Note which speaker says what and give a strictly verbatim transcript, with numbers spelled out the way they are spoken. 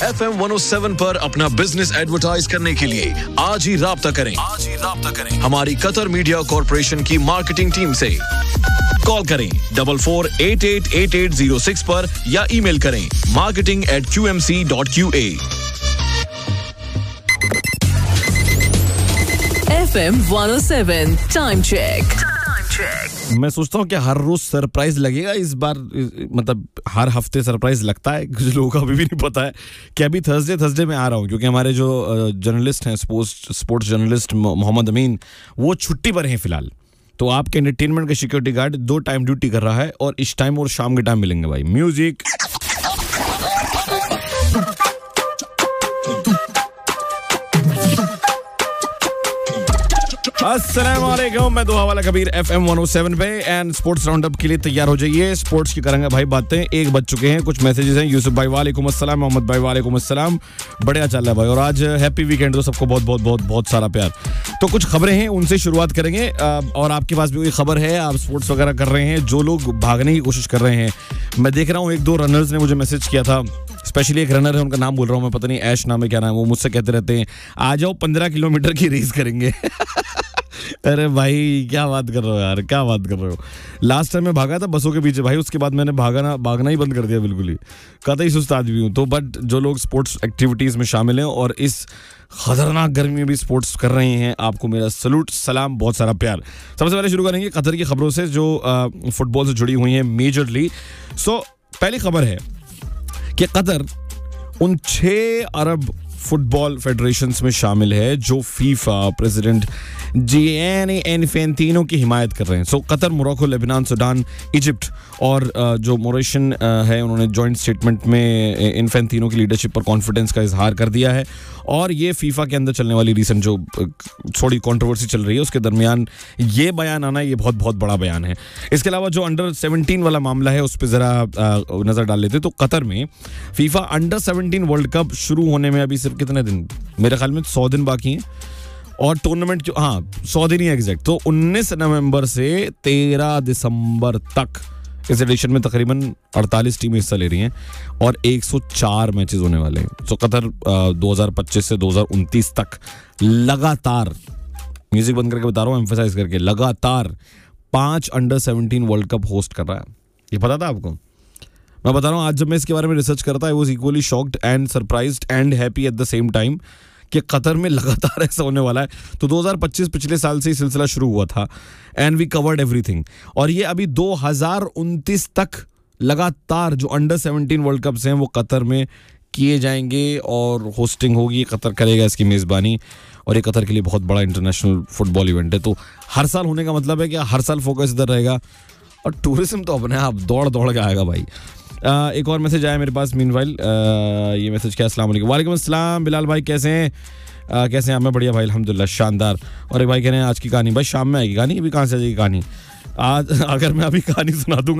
Speaker 1: F M one O seven पर अपना business advertise करने के लिए आज ही राब्ता करें आज ही राब्ता करें हमारी कतर मीडिया कॉर्पोरेशन की मार्केटिंग टीम से। कॉल करें double four eight eight eight eight zero six पर या ईमेल करें marketing eight Q M C dot Q A.
Speaker 2: F M one O seven time check.
Speaker 3: मैं सोचता हूँ कि हर रोज सरप्राइज लगेगा इस बार, मतलब हर हफ्ते सरप्राइज लगता है। कुछ लोगों को अभी भी नहीं पता है कि अभी थर्सडे थर्सडे में आ रहा हूँ, क्योंकि हमारे जो जर्नलिस्ट हैं, स्पोर्ट्स स्पोर्ट्स जर्नलिस्ट मोहम्मद अमीन, वो छुट्टी पर हैं फिलहाल। तो आपके एंटरटेनमेंट का सिक्योरिटी गार्ड दो टाइम ड्यूटी कर रहा है और इस टाइम और शाम के टाइम मिलेंगे भाई। म्यूजिक अस्सलाम वालेकुम, मैं दुआ वाला Kabir F M one O seven पे एंड स्पोर्ट्स राउंड अप के लिए तैयार हो जाइए। स्पोर्ट्स की करेंगे भाई बातें। एक बज चुके हैं, कुछ मैसेजेस हैं। यूसुफ भाई वालेकुम अस्सलाम, मोहम्मद भाई वालेकुम अस्सलाम, बढ़िया चल रहा है भाई। और आज हैप्पी वीकेंड, तो सबको बहुत बहुत बहुत बहुत सारा प्यार। तो कुछ खबरें हैं, उनसे शुरुआत करेंगे। और आपके पास भी कोई खबर है, आप स्पोर्ट्स वगैरह कर रहे हैं, जो लोग भागने की कोशिश कर रहे हैं, मैं देख रहा हूँ एक दो रनर्स ने मुझे मैसेज किया था। स्पेशली एक रनर है, उनका नाम बोल रहा हूँ मैं, पता नहीं ऐश नाम है क्या नाम है, वो मुझसे कहते रहते हैं आ जाओ पंद्रह किलोमीटर की रेस करेंगे। अरे भाई क्या बात कर रहे हो यार, क्या बात कर रहे हो। लास्ट टाइम मैं भागा था बसों के पीछे भाई, उसके बाद मैंने भागना भागना ही बंद कर दिया बिल्कुल ही, कतई सुस्त आदमी हूँ। तो बट जो लोग स्पोर्ट्स एक्टिविटीज़ में शामिल हैं और इस खतरनाक गर्मी में भी स्पोर्ट्स कर रहे हैं, आपको मेरा सलूट, सलाम, बहुत सारा प्यार। सबसे पहले शुरू करेंगे कतर की खबरों से जो फुटबॉल से जुड़ी हुई हैं मेजरली। सो पहली खबर है कि कतर उन छः अरब फुटबॉल फेडरेशंस में शामिल है जो फीफा प्रेसिडेंट जियानी इन्फेंटिनो की हिमायत कर रहे हैं। सो Qatar, Morocco, Lebanon, Sudan, Egypt और जो मॉरिशन है, उन्होंने जॉइंट स्टेटमेंट में इन्फेंटिनो की लीडरशिप पर कॉन्फिडेंस का इजहार कर दिया है। और ये फीफा के अंदर चलने वाली रिसेंट जो थोड़ी कंट्रोवर्सी चल रही है उसके दरमियान ये बयान आना, ये बहुत बहुत बड़ा बयान है। इसके अलावा जो अंडर सेवनटीन वाला मामला है उस पर ज़रा नज़र डाल लेते। तो कतर में FIFA under seventeen world cup शुरू होने में अभी सिर्फ कितने दिन, मेरे ख्याल में सौ दिन बाकी हैं। और टूर्नामेंट जो, हाँ सौ दिन ही एग्जैक्ट, तो उन्नीस नवंबर से तेरह दिसंबर तक इस एडिशन में तकरीबन अड़तालीस टीमें हिस्सा ले रही हैं और एक सौ चार मैचेस होने वाले हैं। तो कतर दो हज़ार पच्चीस से दो हज़ार उनतीस तक लगातार, म्यूजिक बंद करके बता रहा हूँ, एम्फेसाइज करके, लगातार पांच under seventeen world cup host कर रहा है। ये पता था आपको? मैं बता रहा हूँ, आज जब मैं इसके बारे में रिसर्च करता है, I was equally shocked and surprised and happy at the same time कि कतर में लगातार ऐसा होने वाला है। तो दो हज़ार पच्चीस पिछले साल से ही सिलसिला शुरू हुआ था एंड वी कवर्ड एवरीथिंग। और ये अभी दो हज़ार उनतीस तक लगातार जो अंडर सेवनटीन वर्ल्ड कप्स हैं वो कतर में किए जाएंगे और होस्टिंग होगी, कतर करेगा इसकी मेज़बानी। और ये कतर के लिए बहुत बड़ा इंटरनेशनल फुटबॉल इवेंट है। तो हर साल होने का मतलब है कि हर साल फोकस इधर रहेगा और टूरिज्म तो अपने आप दौड़ दौड़ के आएगा भाई। आ, एक और मैसेज आया मेरे पास मीनवाइल। ये मैसेज क्या, अस्सलाम वालेकुम। वालेकुम अस्सलाम बिलाल भाई, कैसे हैं? आ, कैसे हैं आप? मैं बढ़िया भाई अल्हम्दुलिल्लाह, शानदार। और एक भाई कह रहे हैं आज की कहानी, भाई शाम में आएगी कहानी, अभी कहाँ से आ जाएगी कहानी? आज अगर मैं अभी कहानी सुना दूंगा